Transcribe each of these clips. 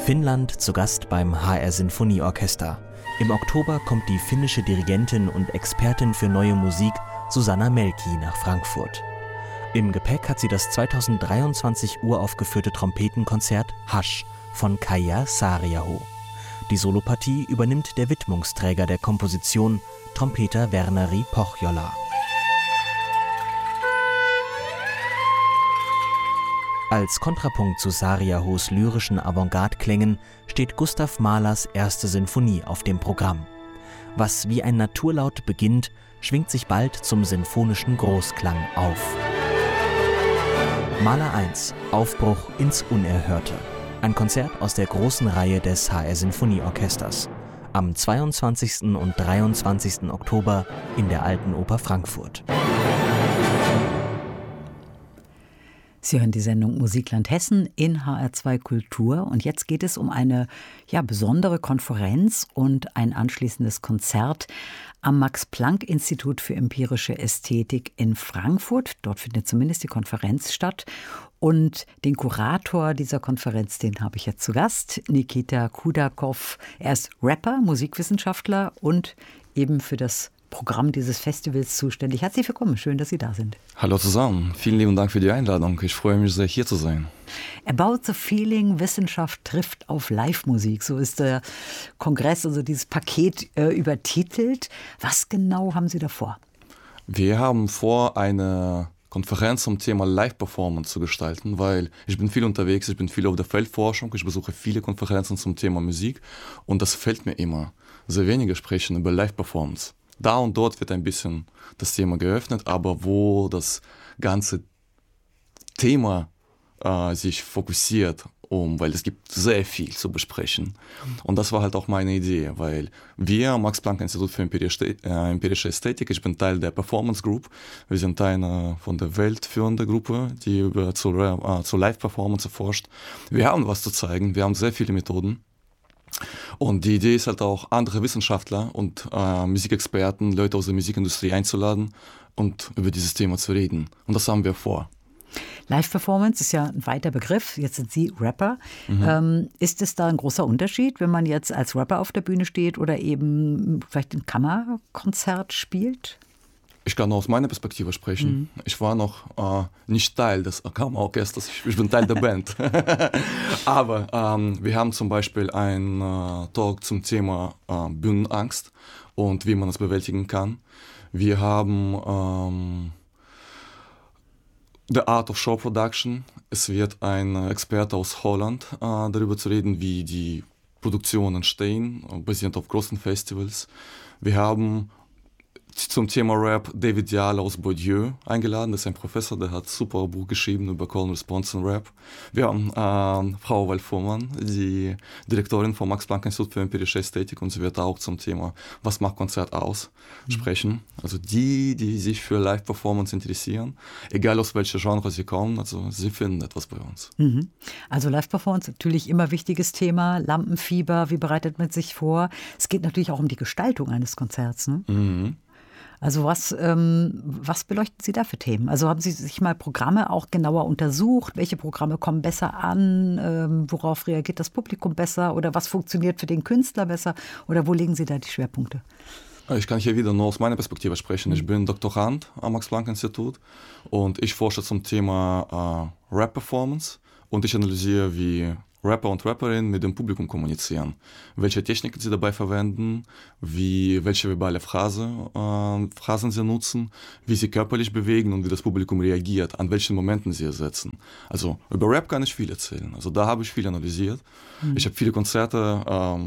Finnland zu Gast beim HR Sinfonieorchester. Im Oktober kommt die finnische Dirigentin und Expertin für neue Musik Susanna Melki nach Frankfurt. Im Gepäck hat sie das 2023 uraufgeführte Trompetenkonzert Hush von Kaija Saariaho. Die Solopartie übernimmt der Widmungsträger der Komposition, Trompeter Verneri Pohjola. Als Kontrapunkt zu Saariahos lyrischen Avantgarde-Klängen steht Gustav Mahlers erste Sinfonie auf dem Programm. Was wie ein Naturlaut beginnt, schwingt sich bald zum sinfonischen Großklang auf. Mahler 1 – Aufbruch ins Unerhörte. Ein Konzert aus der großen Reihe des HR Sinfonieorchesters. Am 22. und 23. Oktober in der Alten Oper Frankfurt. Sie hören die Sendung Musikland Hessen in HR2 Kultur und jetzt geht es um eine besondere Konferenz und ein anschließendes Konzert am Max-Planck-Institut für empirische Ästhetik in Frankfurt. Dort findet zumindest die Konferenz statt und den Kurator dieser Konferenz, den habe ich jetzt zu Gast, Nikita Kudakov. Er ist Rapper, Musikwissenschaftler und eben für das Programm dieses Festivals zuständig. Herzlich willkommen, schön, dass Sie da sind. Hallo zusammen, vielen lieben Dank für die Einladung. Ich freue mich sehr, hier zu sein. About the Feeling, Wissenschaft trifft auf Live-Musik. So ist der Kongress, also dieses Paket übertitelt. Was genau haben Sie da vor? Wir haben vor, eine Konferenz zum Thema Live-Performance zu gestalten, weil ich bin viel unterwegs, ich bin viel auf der Feldforschung, ich besuche viele Konferenzen zum Thema Musik und das fällt mir immer. Sehr wenige sprechen über Live-Performance. Da und dort wird ein bisschen das Thema geöffnet, aber wo das ganze Thema sich fokussiert, weil es gibt sehr viel zu besprechen. Und das war halt auch meine Idee, weil wir am Max-Planck-Institut für empirische Ästhetik, ich bin Teil der Performance Group, wir sind eine von der Welt führende Gruppe, die zu Live-Performance forscht. Wir haben was zu zeigen, wir haben sehr viele Methoden. Und die Idee ist halt auch, andere Wissenschaftler und Musikexperten, Leute aus der Musikindustrie einzuladen und über dieses Thema zu reden. Und das haben wir vor. Live-Performance ist ja ein weiter Begriff. Jetzt sind Sie Rapper. Ist es da ein großer Unterschied, wenn man jetzt als Rapper auf der Bühne steht oder eben vielleicht ein Kammerkonzert spielt? Ich kann nur aus meiner Perspektive sprechen. Ich war noch nicht Teil des Kammerorchesters, ich bin Teil der Band. Aber wir haben zum Beispiel einen Talk zum Thema Bühnenangst und wie man es bewältigen kann. Wir haben The Art of Show Production. Es wird ein Experte aus Holland darüber zu reden, wie die Produktionen entstehen, basierend auf großen Festivals. Wir haben zum Thema Rap David Diallo aus Bourdieu eingeladen. Das ist ein Professor, der hat ein super Buch geschrieben über Call and Response und Rap. Wir haben Frau Waldfuhrmann, die Direktorin vom Max-Planck-Institut für empirische Ästhetik, und sie wird auch zum Thema Was macht Konzert aus? Sprechen. Also die sich für Live-Performance interessieren, egal aus welcher Genre sie kommen, also sie finden etwas bei uns. Also Live-Performance, natürlich immer wichtiges Thema, Lampenfieber, wie bereitet man sich vor? Es geht natürlich auch um die Gestaltung eines Konzerts, ne? Also was beleuchten Sie da für Themen? Also haben Sie sich mal Programme auch genauer untersucht? Welche Programme kommen besser an? Worauf reagiert das Publikum besser? Oder was funktioniert für den Künstler besser? Oder wo legen Sie da die Schwerpunkte? Ich kann hier wieder nur aus meiner Perspektive sprechen. Ich bin Doktorand am Max-Planck-Institut und ich forsche zum Thema Rap-Performance und ich analysiere, wie Rapper und Rapperinnen mit dem Publikum kommunizieren. Welche Techniken sie dabei verwenden, welche verbale Phrasen sie nutzen, wie sie körperlich bewegen und wie das Publikum reagiert, an welchen Momenten sie ersetzen. Also über Rap kann ich viel erzählen. Also da habe ich viel analysiert. Ich habe viele Konzerte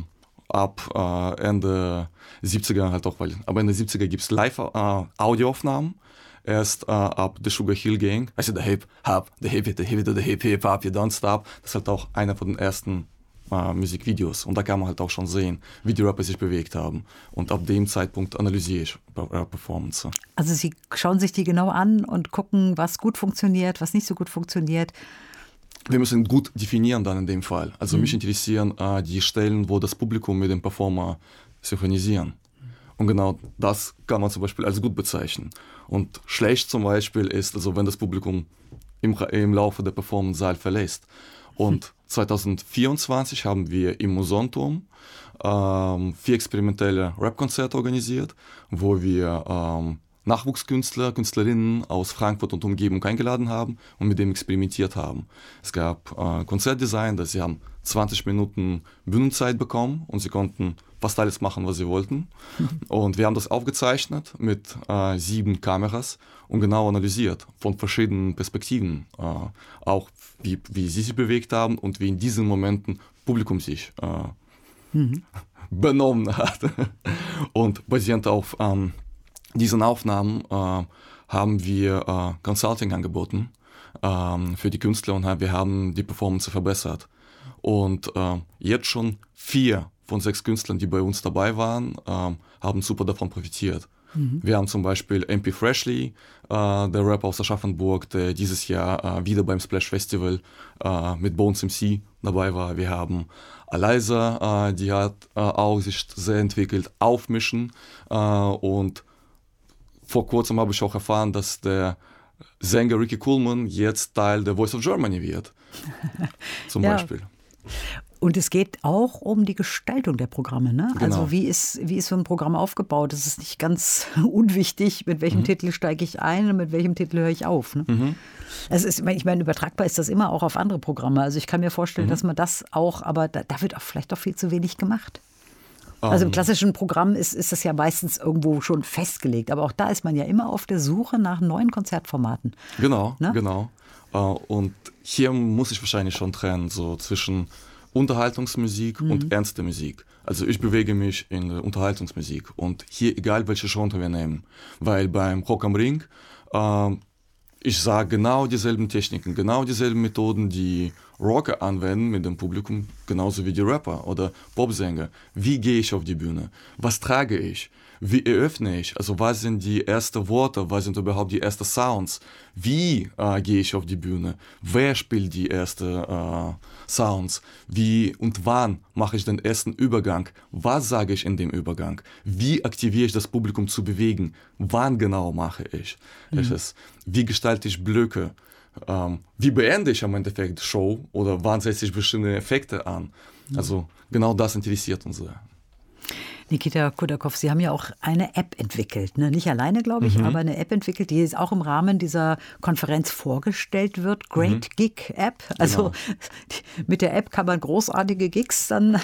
ab Ende 70er halt auch, weil ab Ende 70er gibt es Live-Audioaufnahmen. Erst ab The Sugar Hill Gang, also the Hip Hop, the Hip Hip, the Hip Hip, the Hip Hip Hop, you don't stop. Das ist halt auch einer von den ersten Musikvideos. Und da kann man halt auch schon sehen, wie die Rapper sich bewegt haben. Und ab dem Zeitpunkt analysiere ich Performance. Also Sie schauen sich die genau an und gucken, was gut funktioniert, was nicht so gut funktioniert. Wir müssen gut definieren dann in dem Fall. Also mich interessieren die Stellen, wo das Publikum mit dem Performer synchronisieren. Und genau das kann man zum Beispiel als gut bezeichnen. Und schlecht zum Beispiel ist, also wenn das Publikum im Laufe der Performance-Saal verlässt. Und 2024 haben wir im Musonturm 4 experimentelle Rap-Konzerte organisiert, wo wir Nachwuchskünstler, Künstlerinnen aus Frankfurt und Umgebung eingeladen haben und mit dem experimentiert haben. Es gab Konzertdesign, sie haben 20 Minuten Bühnenzeit bekommen und sie konnten fast alles machen, was sie wollten. Und wir haben das aufgezeichnet mit 7 Kameras und genau analysiert von verschiedenen Perspektiven. Auch wie sie sich bewegt haben und wie in diesen Momenten Publikum sich benommen hat. Und basierend auf diesen Aufnahmen haben wir Consulting angeboten für die Künstler und wir haben die Performance verbessert. Und jetzt schon 4 von 6 Künstlern, die bei uns dabei waren, haben super davon profitiert. Wir haben zum Beispiel MP Freshly, der Rapper aus Aschaffenburg, der dieses Jahr wieder beim Splash Festival mit Bones MC dabei war. Wir haben Aliza, die hat auch sich sehr entwickelt, Aufmischen. Und vor kurzem habe ich auch erfahren, dass der Sänger Ricky Kuhlmann jetzt Teil der Voice of Germany wird. Zum Beispiel. Und es geht auch um die Gestaltung der Programme, ne? Genau. Also wie ist so ein Programm aufgebaut? Es ist nicht ganz unwichtig, mit welchem Titel steige ich ein und mit welchem Titel höre ich auf. Ne? Ich meine, übertragbar ist das immer auch auf andere Programme. Also ich kann mir vorstellen, dass man das auch, aber da wird auch vielleicht doch viel zu wenig gemacht. Also im klassischen Programm ist das ja meistens irgendwo schon festgelegt. Aber auch da ist man ja immer auf der Suche nach neuen Konzertformaten. Genau, ne? Genau. Und hier muss ich wahrscheinlich schon trennen, so zwischen Unterhaltungsmusik und ernste Musik. Also ich bewege mich in der Unterhaltungsmusik und hier egal welche Genre wir nehmen. Weil beim Rock am Ring, ich sage genau dieselben Techniken, genau dieselben Methoden, die Rocker anwenden mit dem Publikum, genauso wie die Rapper oder Popsänger. Wie gehe ich auf die Bühne? Was trage ich? Wie eröffne ich? Also was sind die ersten Worte? Was sind überhaupt die ersten Sounds? Wie gehe ich auf die Bühne? Wer spielt die ersten Sounds? Wie und wann mache ich den ersten Übergang? Was sage ich in dem Übergang? Wie aktiviere ich das Publikum zu bewegen? Wann genau mache ich es? Wie gestalte ich Blöcke? Wie beende ich am Endeffekt die Show? Oder wann setze ich bestimmte Effekte an? Also genau das interessiert uns sehr. Nikita Khudakoff, Sie haben ja auch eine App entwickelt, ne? Nicht alleine, glaube ich, aber eine App entwickelt, die jetzt auch im Rahmen dieser Konferenz vorgestellt wird. Great Gig App. Also mit der App kann man großartige Gigs dann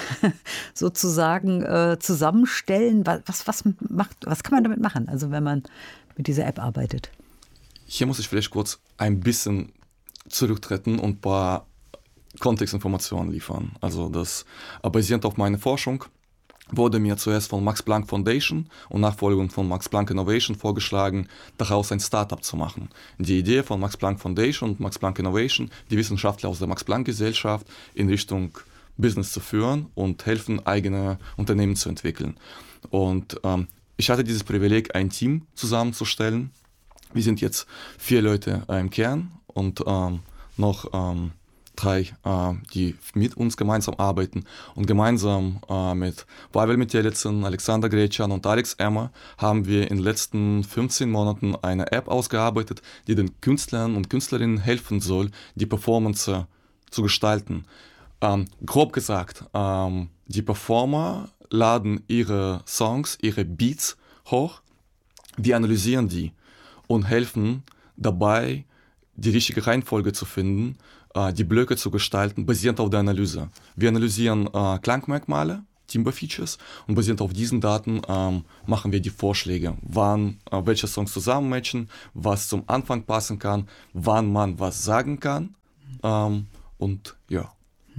sozusagen zusammenstellen. Was kann man damit machen, also wenn man mit dieser App arbeitet? Hier muss ich vielleicht kurz ein bisschen zurücktreten und ein paar Kontextinformationen liefern. Also das basierend auf meiner Forschung wurde mir zuerst von Max Planck Foundation und Nachfolgung von Max Planck Innovation vorgeschlagen, daraus ein Startup zu machen. Die Idee von Max Planck Foundation und Max Planck Innovation, die Wissenschaftler aus der Max Planck Gesellschaft in Richtung Business zu führen und helfen, eigene Unternehmen zu entwickeln. Und ich hatte dieses Privileg, ein Team zusammenzustellen. Wir sind jetzt 4 Leute im Kern und noch 3, die mit uns gemeinsam arbeiten. Und gemeinsam mit Pavel Metelitsyn, Alexander Gretschan und Alex Emmer haben wir in den letzten 15 Monaten eine App ausgearbeitet, die den Künstlern und Künstlerinnen helfen soll, die Performance zu gestalten. Grob gesagt, die Performer laden ihre Songs, ihre Beats hoch, wir analysieren die und helfen dabei, die richtige Reihenfolge zu finden, die Blöcke zu gestalten, basierend auf der Analyse. Wir analysieren Klangmerkmale, Timbre-Features und basierend auf diesen Daten machen wir die Vorschläge, wann welche Songs zusammenmatchen, was zum Anfang passen kann, wann man was sagen kann und ja.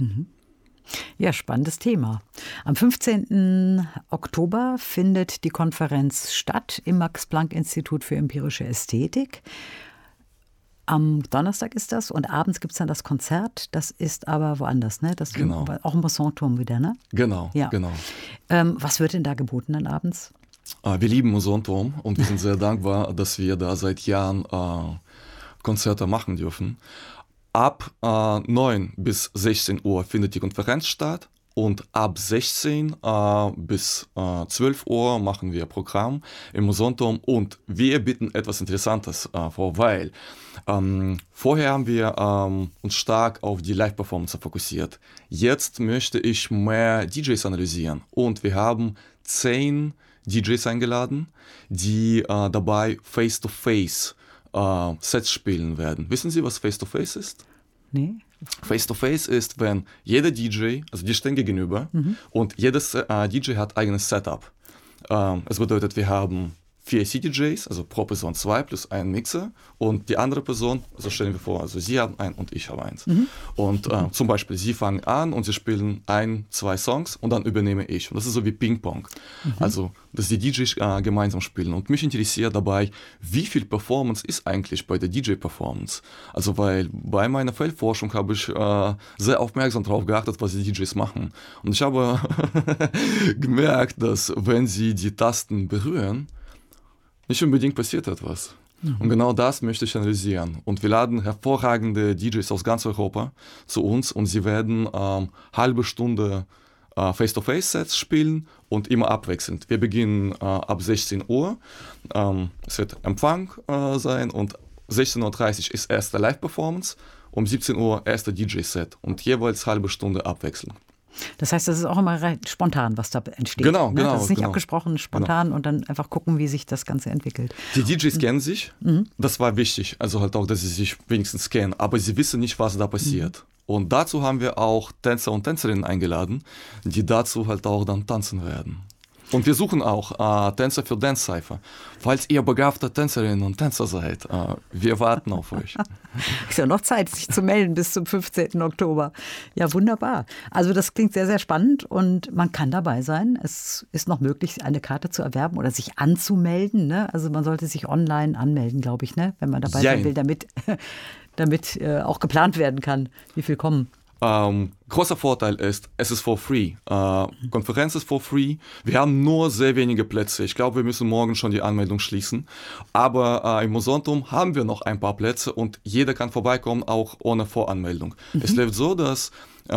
Ja, spannendes Thema. Am 15. Oktober findet die Konferenz statt im Max-Planck-Institut für empirische Ästhetik. Am Donnerstag ist das und abends gibt es dann das Konzert. Das ist aber woanders, ne? Das genau. Auch im Musonturm wieder, ne? Genau, ja. Genau. Was wird denn da geboten dann abends? Wir lieben Musonturm und wir sind sehr dankbar, dass wir da seit Jahren Konzerte machen dürfen. Ab 9 bis 16 Uhr findet die Konferenz statt. und ab 16 bis 12 Uhr machen wir Programm im Musanturm und wir bieten etwas Interessantes vor, weil vorher haben wir uns stark auf die Live-Performance fokussiert. Jetzt möchte ich mehr DJs analysieren und wir haben 10 DJs eingeladen, die dabei Face-to-Face Sets spielen werden. Wissen Sie, was Face-to-Face ist? Nee. Face-to-Face ist, wenn jeder DJ, also die stehen gegenüber und jedes DJ hat eigenes Setup. Es bedeutet, wir haben 4 CDJs, also pro Person 2 plus ein Mixer und die andere Person, also stellen wir vor, also Sie haben einen und ich habe eins. Und zum Beispiel, Sie fangen an und Sie spielen 1, 2 Songs und dann übernehme ich. Und das ist so wie Ping-Pong. Also, dass die DJs gemeinsam spielen. Und mich interessiert dabei, wie viel Performance ist eigentlich bei der DJ-Performance? Also, weil bei meiner Feldforschung habe ich sehr aufmerksam darauf geachtet, was die DJs machen. Und ich habe gemerkt, dass wenn sie die Tasten berühren, nicht unbedingt passiert etwas. Und genau das möchte ich analysieren. Und wir laden hervorragende DJs aus ganz Europa zu uns und sie werden halbe Stunde Face-to-Face-Sets spielen und immer abwechselnd. Wir beginnen ab 16 Uhr. Es wird Empfang sein und 16:30 Uhr ist erste Live-Performance, um 17 Uhr erster DJ-Set und jeweils halbe Stunde abwechseln. Das heißt, das ist auch immer recht spontan, was da entsteht. Genau, ne? genau. Das ist nicht genau. abgesprochen, spontan und dann einfach gucken, wie sich das Ganze entwickelt. Die DJs kennen sich, das war wichtig, also halt auch, dass sie sich wenigstens kennen, aber sie wissen nicht, was da passiert. Und dazu haben wir auch Tänzer und Tänzerinnen eingeladen, die dazu halt auch dann tanzen werden. Und wir suchen auch Tänzer für Dance Cypher. Falls ihr begabte Tänzerinnen und Tänzer seid, wir warten auf euch. Ist ja noch Zeit, sich zu melden bis zum 15. Oktober. Ja, wunderbar. Also das klingt sehr, sehr spannend und man kann dabei sein. Es ist noch möglich, eine Karte zu erwerben oder sich anzumelden. Ne? Also man sollte sich online anmelden, glaube ich, ne? Wenn man dabei sein will, damit auch geplant werden kann, wie viel kommen. Großer Vorteil ist, es ist for free. Konferenz ist for free. Wir haben nur sehr wenige Plätze. Ich glaube, wir müssen morgen schon die Anmeldung schließen. Aber im Musanturm haben wir noch ein paar Plätze und jeder kann vorbeikommen, auch ohne Voranmeldung. Es läuft so, dass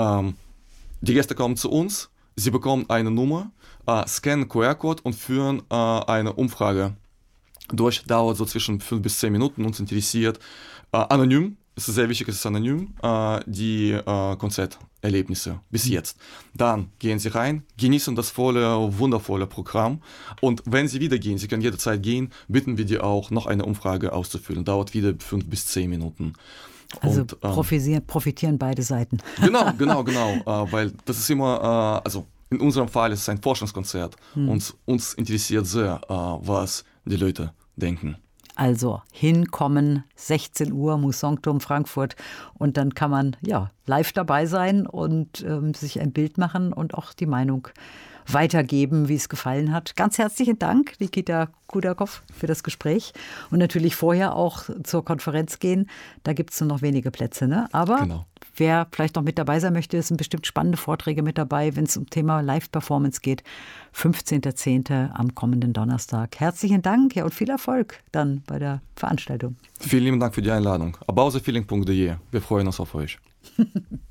die Gäste kommen zu uns, sie bekommen eine Nummer, scannen QR-Code und führen eine Umfrage durch. Dauert so zwischen 5 bis 10 Minuten. Uns interessiert anonym. Es ist sehr wichtig, es ist anonym, die Konzerterlebnisse bis jetzt. Dann gehen Sie rein, genießen das wundervolle Programm und wenn Sie wieder gehen, Sie können jederzeit gehen, bitten wir die auch, noch eine Umfrage auszufüllen. Dauert wieder 5 bis 10 Minuten. Also und, profitieren beide Seiten. Genau, weil das ist immer, also in unserem Fall ist es ein Forschungskonzert und uns interessiert sehr, was die Leute denken. Also hinkommen, 16 Uhr, Musanturm Frankfurt und dann kann man ja live dabei sein und sich ein Bild machen und auch die Meinung weitergeben, wie es gefallen hat. Ganz herzlichen Dank, Nikita Kudakov, für das Gespräch und natürlich vorher auch zur Konferenz gehen. Da gibt es nur noch wenige Plätze, ne? Aber wer vielleicht noch mit dabei sein möchte, es sind bestimmt spannende Vorträge mit dabei, wenn es um Thema Live-Performance geht. 15.10. am kommenden Donnerstag. Herzlichen Dank und viel Erfolg dann bei der Veranstaltung. Vielen lieben Dank für die Einladung. Abauzefeeling.de. Wir freuen uns auf euch.